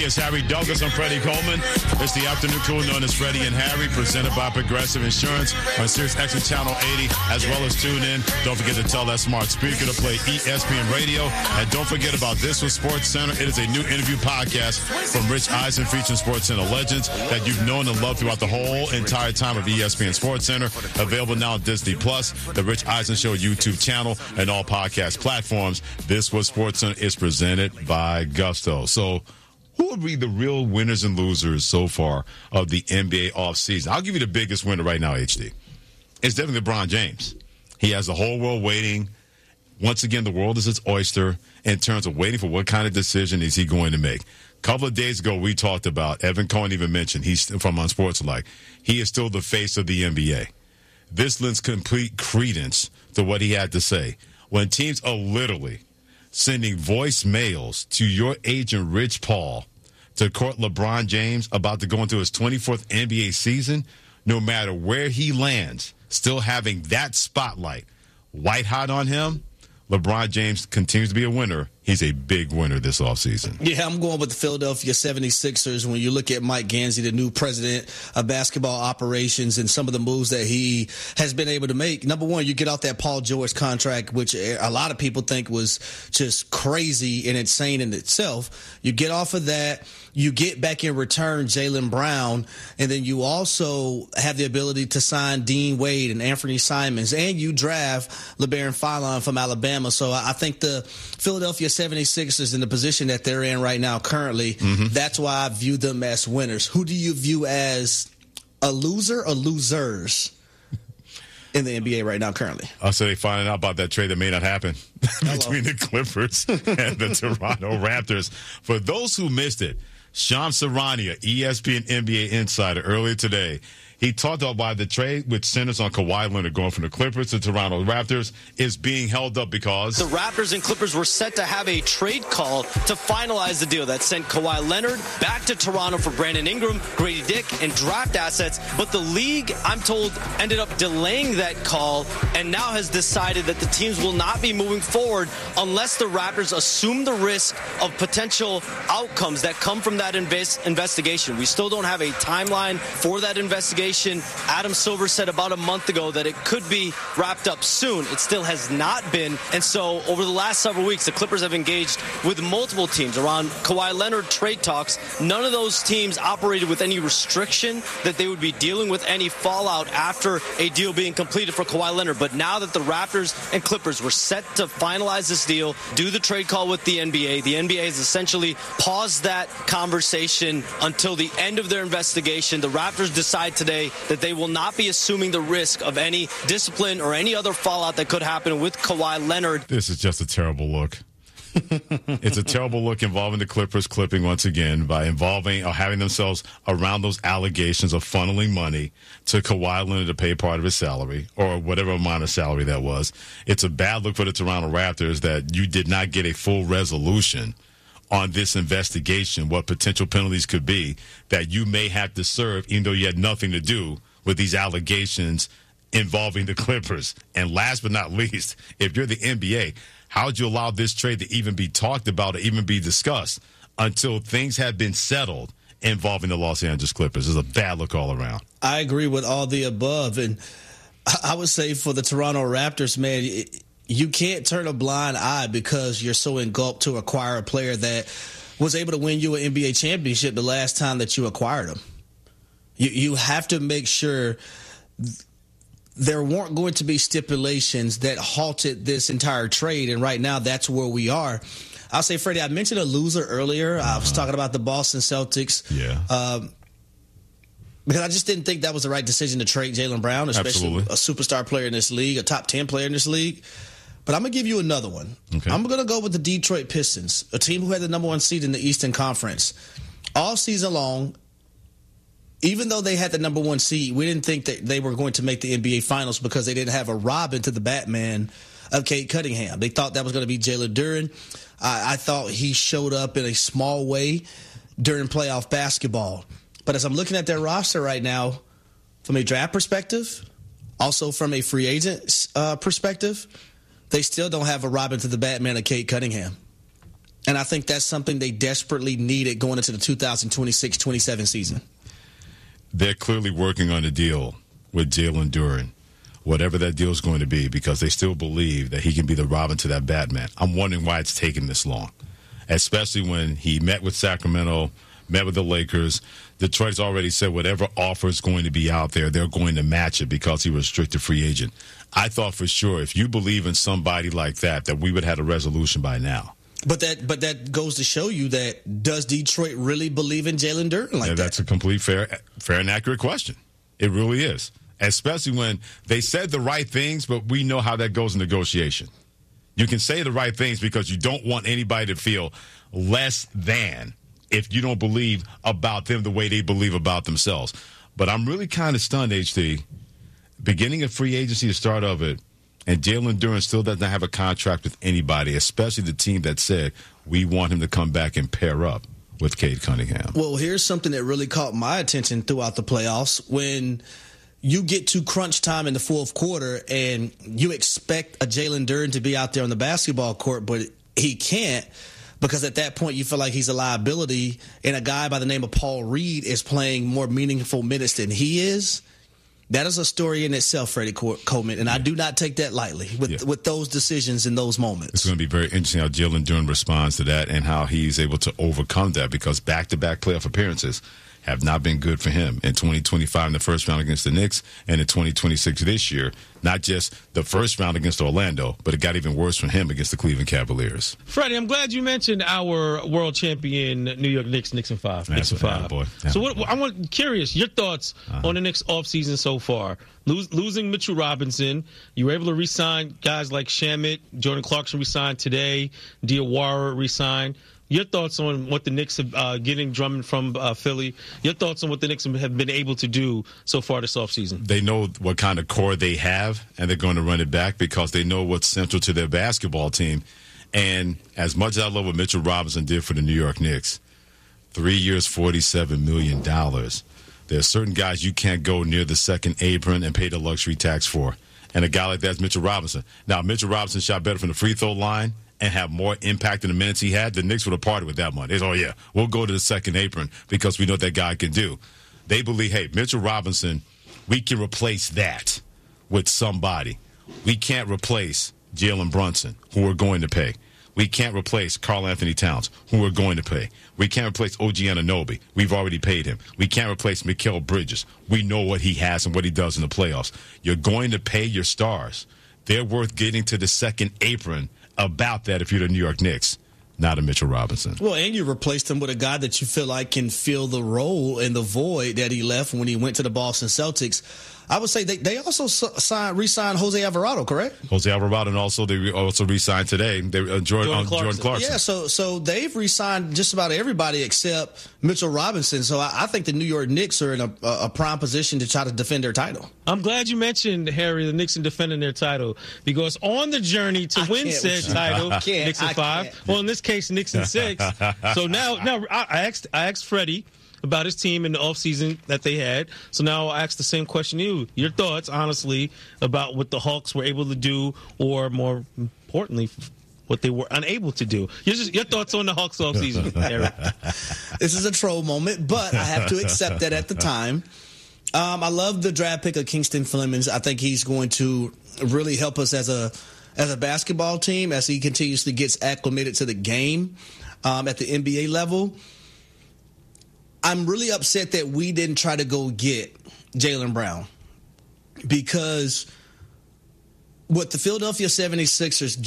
It's Harry Douglas. I'm Freddie Coleman. It's the afternoon crew known as Freddie and Harry, presented by Progressive Insurance on Sirius XM Channel 80, as well as tune in. Don't forget to tell that smart speaker to play ESPN Radio. And don't forget about This Was Sports Center. It is a new interview podcast from Rich Eisen featuring Sports Center legends that you've known and loved throughout the whole entire time of ESPN Sports Center. Available now on Disney Plus, the Rich Eisen Show YouTube channel, and all podcast platforms. This Was Sports Center is presented by Gusto. So, who would be the real winners and losers so far of the NBA offseason? I'll give you the biggest winner right now, HD. It's definitely LeBron James. He has the whole world waiting. Once again, the world is his oyster in terms of waiting for what kind of decision is he going to make. A couple of days ago, we talked about, Evan Cohen even mentioned, he's from Unsportsmanlike. He is still the face of the NBA. This lends complete credence to what he had to say. When teams are literally sending voicemails to your agent, Rich Paul, to court LeBron James about to go into his 24th NBA season, no matter where he lands, still having that spotlight white hot on him, LeBron James continues to be a winner. He's a big winner this offseason. Yeah, I'm going with the Philadelphia 76ers. When you look at Mike Gansey, the new president of basketball operations, and some of the moves that he has been able to make. Number one, you get off that Paul George contract, which a lot of people think was just crazy and insane in itself. You get off of that. You get back in return Jaylen Brown, and then you also have the ability to sign Dean Wade and Anthony Simons, and you draft LeBaron Fallon from Alabama. So I think the Philadelphia 76ers in the position that they're in right now currently, that's why I view them as winners. Who do you view as a loser or losers in the NBA right now currently? I'll say they're finding out about that trade that may not happen between the Clippers and the Toronto Raptors. For those who missed it, Shams Charania, ESPN NBA insider, earlier today, he talked about why the trade, which centers on Kawhi Leonard going from the Clippers to Toronto Raptors, is being held up because the Raptors and Clippers were set to have a trade call to finalize the deal that sent Kawhi Leonard back to Toronto for Brandon Ingram, Grady Dick, and draft assets. But the league, I'm told, ended up delaying that call and now has decided that the teams will not be moving forward unless the Raptors assume the risk of potential outcomes that come from that investigation. We still don't have a timeline for that investigation. Adam Silver said about a month ago that it could be wrapped up soon. It still has not been. And so over the last several weeks, the Clippers have engaged with multiple teams around Kawhi Leonard trade talks. None of those teams operated with any restriction that they would be dealing with any fallout after a deal being completed for Kawhi Leonard. But now that the Raptors and Clippers were set to finalize this deal, do the trade call with the NBA has essentially paused that conversation until the end of their investigation. The Raptors decide today that they will not be assuming the risk of any discipline or any other fallout that could happen with Kawhi Leonard. This is just a terrible look. It's a terrible look involving the Clippers clipping once again by involving or having themselves around those allegations of funneling money to Kawhi Leonard to pay part of his salary or whatever amount of salary that was. It's a bad look for the Toronto Raptors that you did not get a full resolution on this investigation, what potential penalties could be that you may have to serve, even though you had nothing to do with these allegations involving the Clippers. And last but not least, if you're the NBA, how would you allow this trade to even be talked about or even be discussed until things have been settled involving the Los Angeles Clippers? It's a bad look all around. I agree with all the above. And I would say for the Toronto Raptors, man, you can't turn a blind eye because you're so engulfed to acquire a player that was able to win you an NBA championship the last time that you acquired him. You have to make sure there weren't going to be stipulations that halted this entire trade, and right now that's where we are. I'll say, Freddie, I mentioned a loser earlier. I was talking about the Boston Celtics. Yeah. Because I just didn't think that was the right decision to trade Jaylen Brown, especially a superstar player in this league, a top 10 player in this league. But I'm going to give you another one. Okay. I'm going to go with the Detroit Pistons, a team who had the number one seed in the Eastern Conference. All season long, even though they had the number one seed, we didn't think that they were going to make the NBA Finals because they didn't have a Robin to the Batman of Cade Cunningham. They thought that was going to be Jalen Duren. I thought he showed up in a small way during playoff basketball. But as I'm looking at their roster right now, from a draft perspective, also from a free agent perspective, they still don't have a Robin to the Batman of Cade Cunningham. And I think that's something they desperately needed going into the 2026-27 season. They're clearly working on a deal with Jalen Duren, whatever that deal is going to be, because they still believe that he can be the Robin to that Batman. I'm wondering why it's taken this long, especially when he met with Sacramento, met with the Lakers. Detroit's already said whatever offer is going to be out there, they're going to match it because he was a restricted free agent. I thought for sure if you believe in somebody like that we would have had a resolution by now. But that goes to show you that does Detroit really believe in Jalen Duren like that? That's a complete fair and accurate question. It really is, especially when they said the right things, but we know how that goes in negotiation. You can say the right things because you don't want anybody to feel less than if you don't believe about them the way they believe about themselves. But I'm really kind of stunned, HT. Beginning of free agency, the start of it, and Jalen Duren still doesn't have a contract with anybody, especially the team that said we want him to come back and pair up with Cade Cunningham. Well, here's something that really caught my attention throughout the playoffs. When you get to crunch time in the fourth quarter and you expect a Jalen Duren to be out there on the basketball court, but he can't, because at that point you feel like he's a liability, and a guy by the name of Paul Reed is playing more meaningful minutes than he is. That is a story in itself, Freddie Coleman, and I do not take that lightly with those decisions in those moments. It's going to be very interesting how Jalen Duren responds to that and how he's able to overcome that, because back-to-back playoff appearances have not been good for him. In 2025 in the first round against the Knicks, and in 2026 this year, not just the first round against Orlando, but it got even worse for him against the Cleveland Cavaliers. Freddie, I'm glad you mentioned our world champion New York Knicks, Knicks in 5. Knicks in 5. Boy. So I'm curious, your thoughts on the Knicks offseason so far. Losing Mitchell Robinson, you were able to re-sign guys like Shamet, Jordan Clarkson re-signed today, Diawara re-signed. Your thoughts on what the Knicks have getting Drummond from Philly. Your thoughts on what the Knicks have been able to do so far this offseason. They know what kind of core they have, and they're going to run it back because they know what's central to their basketball team. And as much as I love what Mitchell Robinson did for the New York Knicks, 3 years, $47 million. There are certain guys you can't go near the second apron and pay the luxury tax for. And a guy like that's Mitchell Robinson. Now, Mitchell Robinson shot better from the free throw line and have more impact in the minutes he had, the Knicks would have parted with that money. They said, we'll go to the second apron because we know what that guy can do. They believe, hey, Mitchell Robinson, we can replace that with somebody. We can't replace Jalen Brunson, who we're going to pay. We can't replace Karl Anthony Towns, who we're going to pay. We can't replace OG Anunoby. We've already paid him. We can't replace Mikal Bridges. We know what he has and what he does in the playoffs. You're going to pay your stars. They're worth getting to the second apron about that if you're the New York Knicks, not a Mitchell Robinson. Well, and you replaced him with a guy that you feel like can fill the role and the void that he left when he went to the Boston Celtics. I would say they also re-signed Jose Alvarado, correct? Jose Alvarado, and also they also re-signed today. Jordan Clarkson. Yeah, so they've re-signed just about everybody except Mitchell Robinson. So I think the New York Knicks are in a prime position to try to defend their title. I'm glad you mentioned, Harry, the Knicks in defending their title, because on the journey to win said title, Knicks in 5. Well, in this case, Knicks in 6. So now I asked Freddie about his team in the offseason that they had. So now I'll ask the same question to you. Your thoughts, honestly, about what the Hawks were able to do, or more importantly, what they were unable to do. Your thoughts on the Hawks offseason, Eric. This is a troll moment, but I have to accept that at the time. I love the draft pick of Kingston Flemings. I think he's going to really help us as a basketball team as he continuously gets acclimated to the game at the NBA level. I'm really upset that we didn't try to go get Jaylen Brown, because what the Philadelphia 76ers